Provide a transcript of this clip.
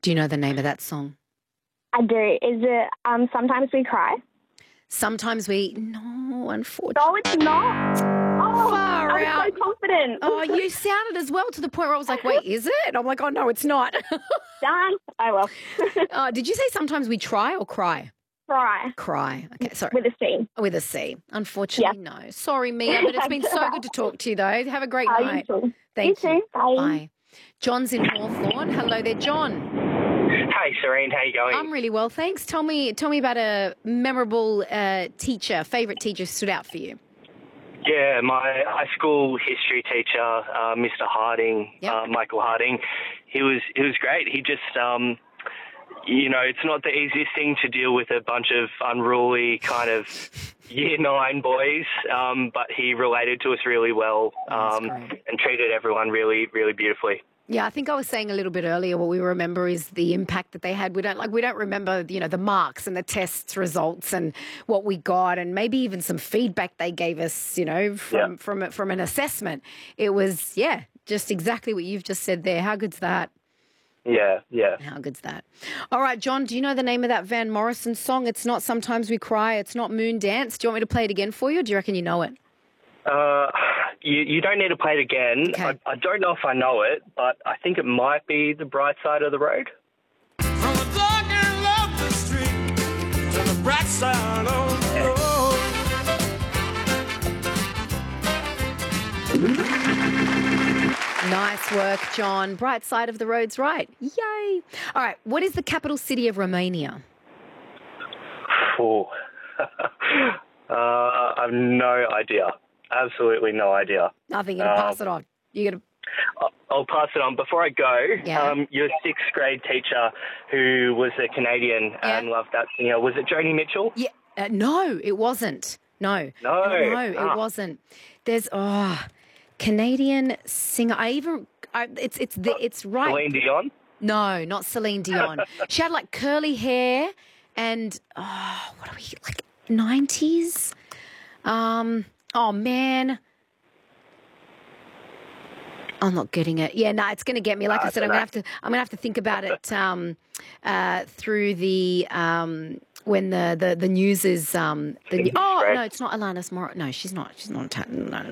Do you know the name of that song? I do. Is it Sometimes We Cry? Sometimes no, unfortunately. No, it's not. Oh, Far I was out. so confident. Oh, you sounded as well to the point where I was like, wait, is it? And I'm like, oh, no, it's not. Darn. Oh, well. Did you say sometimes we try or cry? Cry. Cry. Okay, sorry. With a C. With a C. Unfortunately, no. Sorry, Mia, but it's been so good to talk to you, though. Have a great night. You too. Thank you. You too. Bye. Bye. John's in Hawthorne. Hello there, John. Hey, Serene, how you going? I'm really well, thanks. Tell me about a memorable teacher, favourite teacher who stood out for you. Yeah, my high school history teacher, Mr. Harding, Michael Harding, he was great. He just, it's not the easiest thing to deal with a bunch of unruly kind of Year 9 boys, but he related to us really well and treated everyone really, really beautifully. Yeah, I think I was saying a little bit earlier what we remember is the impact that they had. We don't remember, the marks and the tests results and what we got and maybe even some feedback they gave us, from an assessment. It was, just exactly what you've just said there. How good's that? Yeah. How good's that? All right, John, do you know the name of that Van Morrison song? It's not Sometimes We Cry. It's not Moon Dance. Do you want me to play it again for you or do you reckon you know it? You don't need to play it again. Okay. I don't know if I know it, but I think it might be The Bright Side of the Road. From the dark and lovely street to the bright side of the road. Nice work, John. Bright Side of the Road's right. Yay. All right, what is the capital city of Romania? Oh, I have no idea. Absolutely no idea. Nothing. You're going to pass it on. You're going to... I'll pass it on. Before I go, your sixth grade teacher who was a Canadian and loved that singer, was it Joni Mitchell? Yeah. No, it wasn't. No, it wasn't. There's, Canadian singer. It's right. Celine Dion? No, not Celine Dion. She had like curly hair and, what are we, like 90s? Oh, man. I'm not getting it. Yeah, no, it's going to get me. Like I said, I'm going to have to think about it through the when the news is no, it's not Alanis Morissette. No, she's not. She's not. No.